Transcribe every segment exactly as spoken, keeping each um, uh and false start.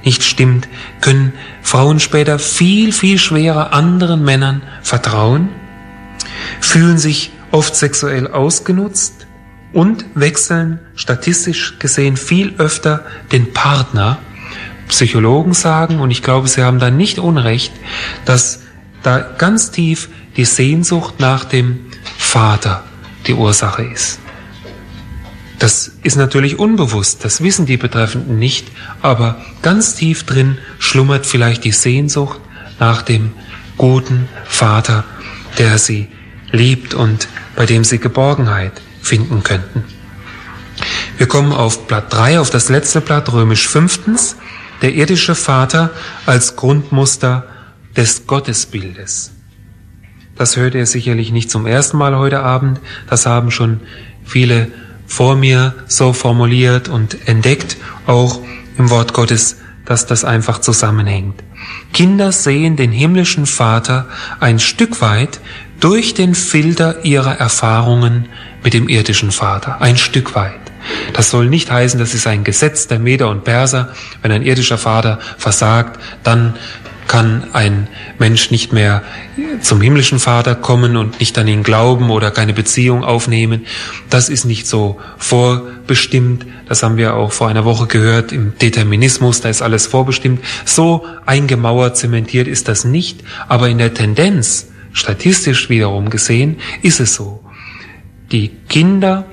nicht stimmt, können Frauen später viel, viel schwerer anderen Männern vertrauen, fühlen sich oft sexuell ausgenutzt und wechseln statistisch gesehen viel öfter den Partner. Psychologen sagen, und ich glaube, sie haben da nicht Unrecht, dass da ganz tief die Sehnsucht nach dem Vater die Ursache ist. Das ist natürlich unbewusst, das wissen die Betreffenden nicht, aber ganz tief drin schlummert vielleicht die Sehnsucht nach dem guten Vater, der sie liebt und bei dem sie Geborgenheit finden könnten. Wir kommen auf Blatt drei, auf das letzte Blatt, römisch fünftens, der irdische Vater als Grundmuster des Gottesbildes. Das hört ihr sicherlich nicht zum ersten Mal heute Abend, das haben schon viele vor mir so formuliert und entdeckt, auch im Wort Gottes, dass das einfach zusammenhängt. Kinder sehen den himmlischen Vater ein Stück weit durch den Filter ihrer Erfahrungen mit dem irdischen Vater. Ein Stück weit. Das soll nicht heißen, das ist ein Gesetz der Meder und Perser. Wenn ein irdischer Vater versagt, dann kann ein Mensch nicht mehr zum himmlischen Vater kommen und nicht an ihn glauben oder keine Beziehung aufnehmen. Das ist nicht so vorbestimmt. Das haben wir auch vor einer Woche gehört im Determinismus. Da ist alles vorbestimmt. So eingemauert, zementiert ist das nicht. Aber in der Tendenz, statistisch wiederum gesehen, ist es so. Die Kinder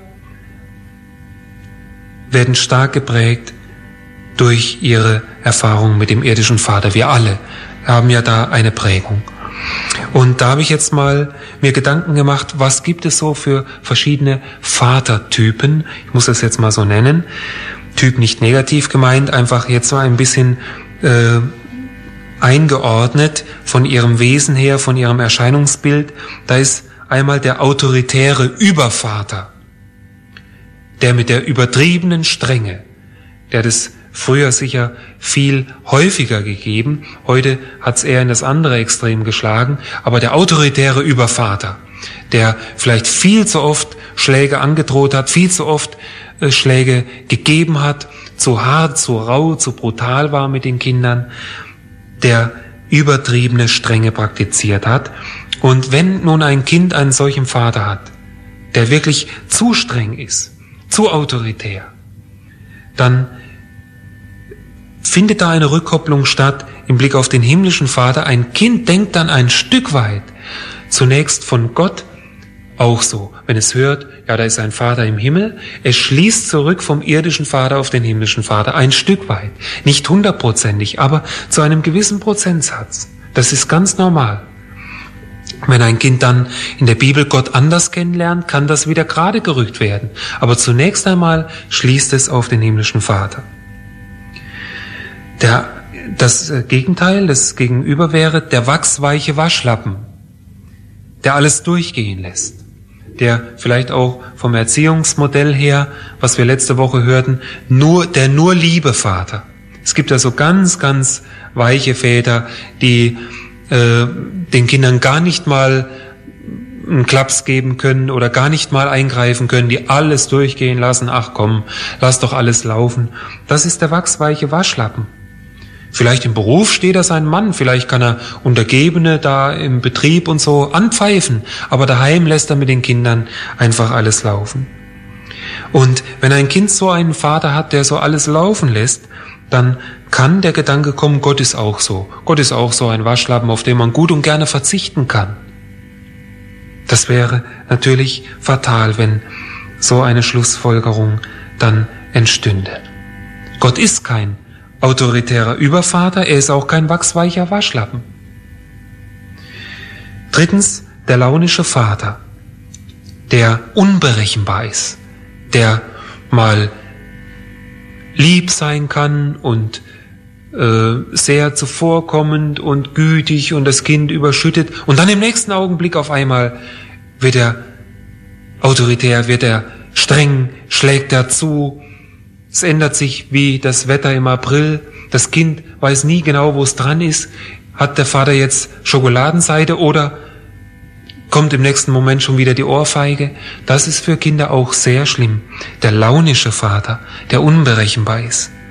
werden stark geprägt durch ihre Erfahrungen mit dem irdischen Vater. Wir alle haben ja da eine Prägung. Und da habe ich jetzt mal mir Gedanken gemacht, was gibt es so für verschiedene Vatertypen? Ich muss das jetzt mal so nennen. Typ nicht negativ gemeint, einfach jetzt so ein bisschen äh, eingeordnet von ihrem Wesen her, von ihrem Erscheinungsbild. Da ist einmal der autoritäre Übervater, der mit der übertriebenen Strenge, der das früher sicher viel häufiger gegeben. Heute hat es eher in das andere Extrem geschlagen. Aber der autoritäre Übervater, der vielleicht viel zu oft Schläge angedroht hat, viel zu oft äh, Schläge gegeben hat, zu hart, zu rau, zu brutal war mit den Kindern, der übertriebene Strenge praktiziert hat. Und wenn nun ein Kind einen solchen Vater hat, der wirklich zu streng ist, zu autoritär, dann findet da eine Rückkopplung statt im Blick auf den himmlischen Vater. Ein Kind denkt dann ein Stück weit zunächst von Gott auch so. Wenn es hört, ja, da ist ein Vater im Himmel, es schließt zurück vom irdischen Vater auf den himmlischen Vater. Ein Stück weit. Nicht hundertprozentig, aber zu einem gewissen Prozentsatz. Das ist ganz normal. Wenn ein Kind dann in der Bibel Gott anders kennenlernt, kann das wieder gerade gerückt werden. Aber zunächst einmal schließt es auf den himmlischen Vater. Der, das Gegenteil, das Gegenüber wäre der wachsweiche Waschlappen, der alles durchgehen lässt, der vielleicht auch vom Erziehungsmodell her, was wir letzte Woche hörten, nur der nur liebe Vater. Es gibt ja so ganz, ganz weiche Väter, die äh, den Kindern gar nicht mal einen Klaps geben können oder gar nicht mal eingreifen können, die alles durchgehen lassen. Ach komm, lass doch alles laufen. Das ist der wachsweiche Waschlappen. Vielleicht im Beruf steht er sein Mann, vielleicht kann er Untergebene da im Betrieb und so anpfeifen, aber daheim lässt er mit den Kindern einfach alles laufen. Und wenn ein Kind so einen Vater hat, der so alles laufen lässt, dann kann der Gedanke kommen, Gott ist auch so. Gott ist auch so ein Waschlappen, auf den man gut und gerne verzichten kann. Das wäre natürlich fatal, wenn so eine Schlussfolgerung dann entstünde. Gott ist kein autoritärer Übervater, er ist auch kein wachsweicher Waschlappen. Drittens, der launische Vater, der unberechenbar ist, der mal lieb sein kann und äh, sehr zuvorkommend und gütig und das Kind überschüttet und dann im nächsten Augenblick auf einmal wird er autoritär, wird er streng, schlägt er zu. Es ändert sich wie das Wetter im April. Das Kind weiß nie genau, wo es dran ist. Hat der Vater jetzt Schokoladenseide oder kommt im nächsten Moment schon wieder die Ohrfeige? Das ist für Kinder auch sehr schlimm. Der launische Vater, der unberechenbar ist,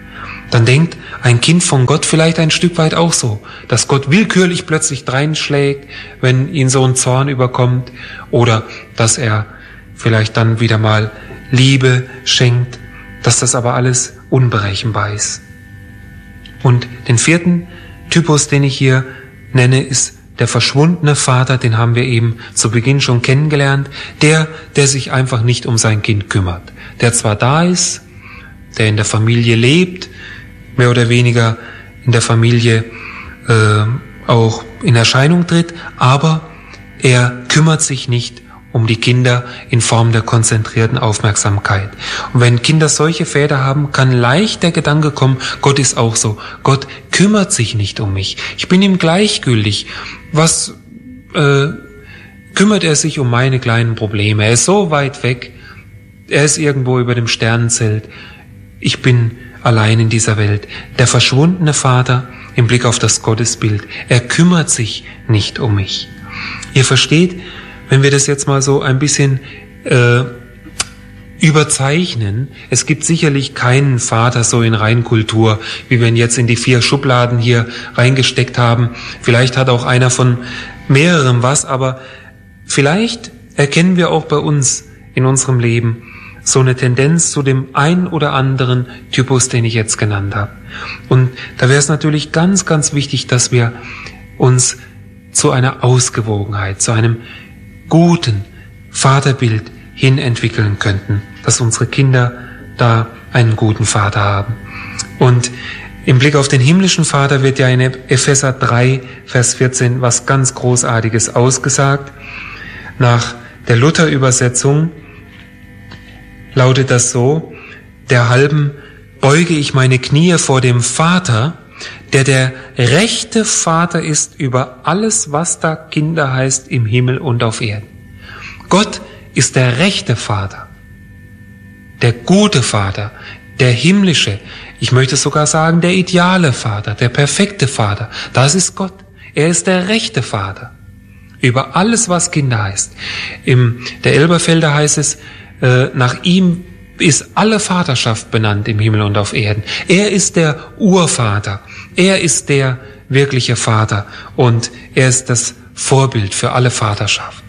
dann denkt ein Kind von Gott vielleicht ein Stück weit auch so, dass Gott willkürlich plötzlich dreinschlägt, wenn ihn so ein Zorn überkommt, oder dass er vielleicht dann wieder mal Liebe schenkt, dass das aber alles unberechenbar ist. Und den vierten Typus, den ich hier nenne, ist der verschwundene Vater, den haben wir eben zu Beginn schon kennengelernt, der, der sich einfach nicht um sein Kind kümmert, der zwar da ist, der in der Familie lebt, mehr oder weniger in der Familie äh, auch in Erscheinung tritt, aber er kümmert sich nicht um die Kinder in Form der konzentrierten Aufmerksamkeit. Und wenn Kinder solche Väter haben, kann leicht der Gedanke kommen, Gott ist auch so. Gott kümmert sich nicht um mich. Ich bin ihm gleichgültig. Was äh, kümmert er sich um meine kleinen Probleme? Er ist so weit weg. Er ist irgendwo über dem Sternenzelt. Ich bin allein in dieser Welt. Der verschwundene Vater im Blick auf das Gottesbild. Er kümmert sich nicht um mich. Ihr versteht, wenn wir das jetzt mal so ein bisschen äh, überzeichnen, es gibt sicherlich keinen Vater so in Reinkultur, wie wir ihn jetzt in die vier Schubladen hier reingesteckt haben. Vielleicht hat auch einer von mehrerem was, aber vielleicht erkennen wir auch bei uns in unserem Leben so eine Tendenz zu dem ein oder anderen Typus, den ich jetzt genannt habe. Und da wäre es natürlich ganz, ganz wichtig, dass wir uns zu einer Ausgewogenheit, zu einem guten Vaterbild hin entwickeln könnten, dass unsere Kinder da einen guten Vater haben. Und im Blick auf den himmlischen Vater wird ja in Epheser drei, Vers vierzehn was ganz Großartiges ausgesagt. Nach der Luther-Übersetzung lautet das so: derhalben beuge ich meine Knie vor dem Vater, der der rechte Vater ist über alles, was da Kinder heißt im Himmel und auf Erden. Gott ist der rechte Vater, der gute Vater, der himmlische, ich möchte sogar sagen, der ideale Vater, der perfekte Vater. Das ist Gott. Er ist der rechte Vater über alles, was Kinder heißt. Im der Elberfelder heißt es, äh, nach ihm ist alle Vaterschaft benannt im Himmel und auf Erden. Er ist der Urvater. Er ist der wirkliche Vater und er ist das Vorbild für alle Vaterschaft.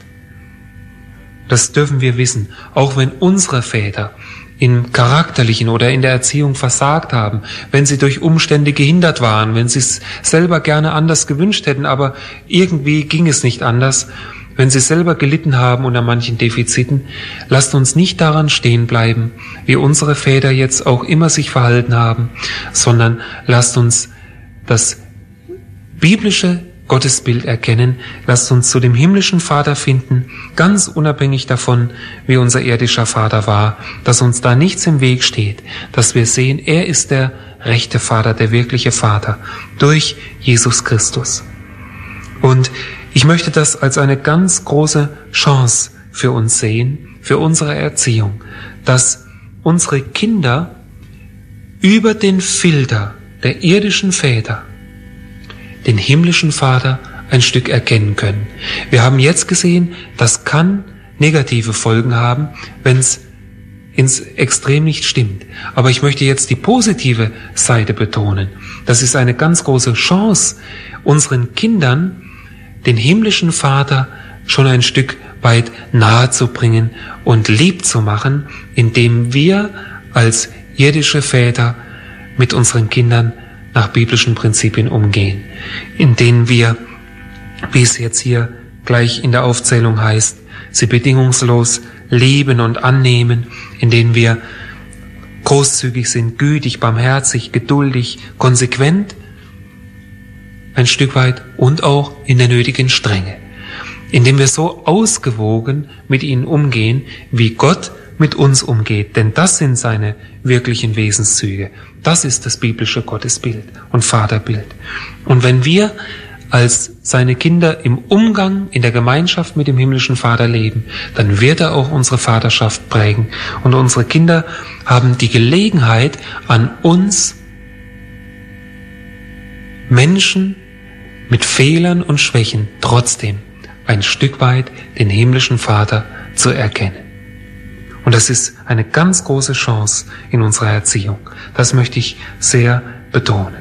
Das dürfen wir wissen, auch wenn unsere Väter im Charakterlichen oder in der Erziehung versagt haben, wenn sie durch Umstände gehindert waren, wenn sie es selber gerne anders gewünscht hätten, aber irgendwie ging es nicht anders, wenn sie selber gelitten haben unter manchen Defiziten, lasst uns nicht daran stehen bleiben, wie unsere Väter jetzt auch immer sich verhalten haben, sondern lasst uns das biblische Gottesbild erkennen, lasst uns zu dem himmlischen Vater finden, ganz unabhängig davon, wie unser irdischer Vater war, dass uns da nichts im Weg steht, dass wir sehen, er ist der rechte Vater, der wirkliche Vater, durch Jesus Christus. Und ich möchte das als eine ganz große Chance für uns sehen, für unsere Erziehung, dass unsere Kinder über den Filter der irdischen Väter den himmlischen Vater ein Stück erkennen können. Wir haben jetzt gesehen, das kann negative Folgen haben, wenn es ins Extrem nicht stimmt. Aber ich möchte jetzt die positive Seite betonen. Das ist eine ganz große Chance, unseren Kindern den himmlischen Vater schon ein Stück weit nahe zu bringen und lieb zu machen, indem wir als irdische Väter mit unseren Kindern nach biblischen Prinzipien umgehen, in denen wir, wie es jetzt hier gleich in der Aufzählung heißt, sie bedingungslos lieben und annehmen, in denen wir großzügig sind, gütig, barmherzig, geduldig, konsequent, ein Stück weit und auch in der nötigen Strenge, indem wir so ausgewogen mit ihnen umgehen, wie Gott mit uns umgeht, denn das sind seine wirklichen Wesenszüge. Das ist das biblische Gottesbild und Vaterbild. Und wenn wir als seine Kinder im Umgang, in der Gemeinschaft mit dem himmlischen Vater leben, dann wird er auch unsere Vaterschaft prägen. Und unsere Kinder haben die Gelegenheit, an uns Menschen mit Fehlern und Schwächen trotzdem ein Stück weit den himmlischen Vater zu erkennen. Und das ist eine ganz große Chance in unserer Erziehung. Das möchte ich sehr betonen.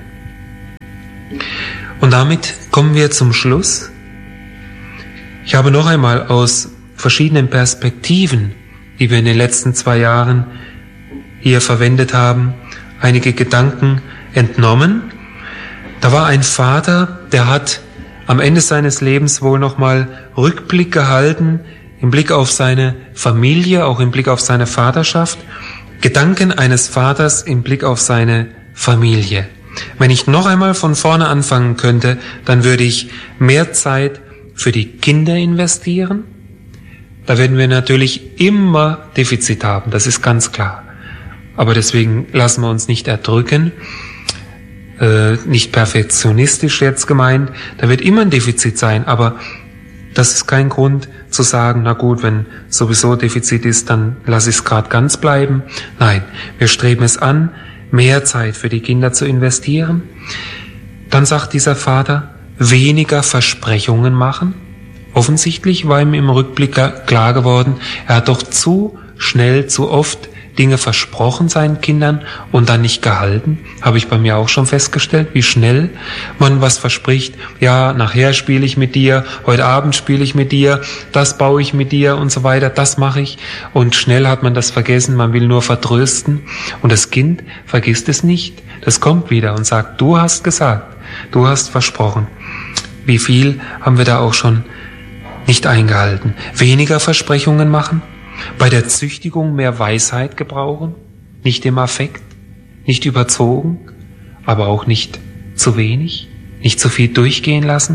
Und damit kommen wir zum Schluss. Ich habe noch einmal aus verschiedenen Perspektiven, die wir in den letzten zwei Jahren hier verwendet haben, einige Gedanken entnommen. Da war ein Vater, der hat am Ende seines Lebens wohl nochmal Rückblick gehalten, im Blick auf seine Familie, auch im Blick auf seine Vaterschaft. Gedanken eines Vaters im Blick auf seine Familie. Wenn ich noch einmal von vorne anfangen könnte, dann würde ich mehr Zeit für die Kinder investieren. Da werden wir natürlich immer Defizit haben, das ist ganz klar. Aber deswegen lassen wir uns nicht erdrücken, äh, nicht perfektionistisch jetzt gemeint. Da wird immer ein Defizit sein, aber das ist kein Grund zu sagen, na gut, wenn sowieso Defizit ist, dann lasse ich es gerade ganz bleiben. Nein, wir streben es an, mehr Zeit für die Kinder zu investieren. Dann sagt dieser Vater, weniger Versprechungen machen. Offensichtlich war ihm im Rückblick klar geworden, er hat doch zu schnell, zu oft Dinge versprochen seinen Kindern und dann nicht gehalten. Habe ich bei mir auch schon festgestellt, wie schnell man was verspricht. Ja, nachher spiele ich mit dir, heute Abend spiele ich mit dir, das baue ich mit dir und so weiter, das mache ich. Und schnell hat man das vergessen, man will nur vertrösten. Und das Kind vergisst es nicht. Das kommt wieder und sagt, du hast gesagt, du hast versprochen. Wie viel haben wir da auch schon nicht eingehalten? Weniger Versprechungen machen? Bei der Züchtigung mehr Weisheit gebrauchen, nicht im Affekt, nicht überzogen, aber auch nicht zu wenig, nicht zu viel durchgehen lassen.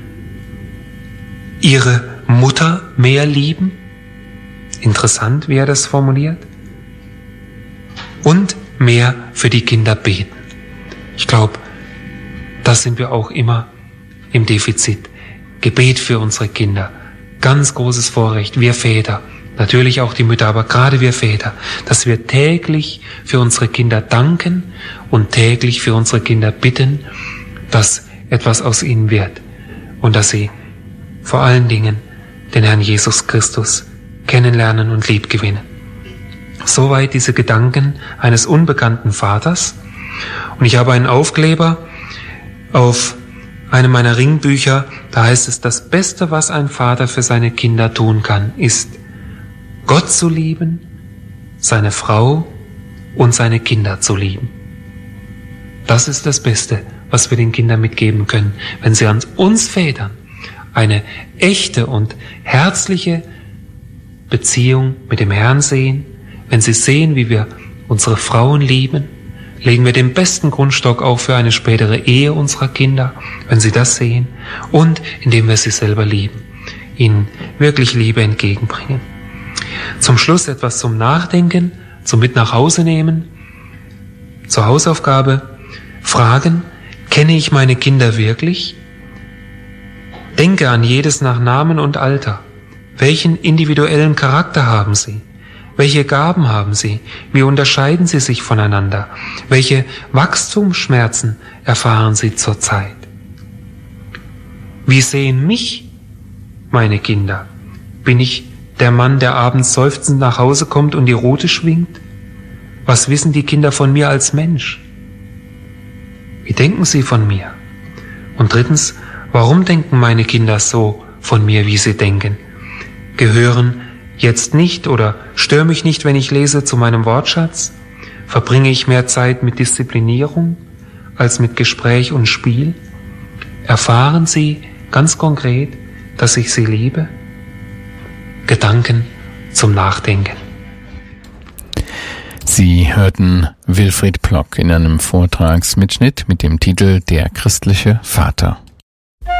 Ihre Mutter mehr lieben, interessant, wie er das formuliert, und mehr für die Kinder beten. Ich glaube, da sind wir auch immer im Defizit. Gebet für unsere Kinder, ganz großes Vorrecht, wir Väter. Natürlich auch die Mütter, aber gerade wir Väter, dass wir täglich für unsere Kinder danken und täglich für unsere Kinder bitten, dass etwas aus ihnen wird und dass sie vor allen Dingen den Herrn Jesus Christus kennenlernen und lieb gewinnen. Soweit diese Gedanken eines unbekannten Vaters. Und ich habe einen Aufkleber auf einem meiner Ringbücher, da heißt es, das Beste, was ein Vater für seine Kinder tun kann, ist, Gott zu lieben, seine Frau und seine Kinder zu lieben. Das ist das Beste, was wir den Kindern mitgeben können, wenn sie an uns Vätern eine echte und herzliche Beziehung mit dem Herrn sehen, wenn sie sehen, wie wir unsere Frauen lieben, legen wir den besten Grundstock auch für eine spätere Ehe unserer Kinder, wenn sie das sehen, und indem wir sie selber lieben, ihnen wirklich Liebe entgegenbringen. Zum Schluss etwas zum Nachdenken, zum Mit nach Hause nehmen, zur Hausaufgabe, fragen, kenne ich meine Kinder wirklich? Denke an jedes nach Namen und Alter. Welchen individuellen Charakter haben sie? Welche Gaben haben sie? Wie unterscheiden sie sich voneinander? Welche Wachstumsschmerzen erfahren sie zurzeit? Wie sehen mich meine Kinder? Bin ich der Mann, der abends seufzend nach Hause kommt und die Rute schwingt? Was wissen die Kinder von mir als Mensch? Wie denken sie von mir? Und drittens, warum denken meine Kinder so von mir, wie sie denken? Gehören jetzt nicht oder störe mich nicht, wenn ich lese, zu meinem Wortschatz? Verbringe ich mehr Zeit mit Disziplinierung als mit Gespräch und Spiel? Erfahren sie ganz konkret, dass ich sie liebe? Gedanken zum Nachdenken. Sie hörten Wilfried Plock in einem Vortragsmitschnitt mit dem Titel Der christliche Vater.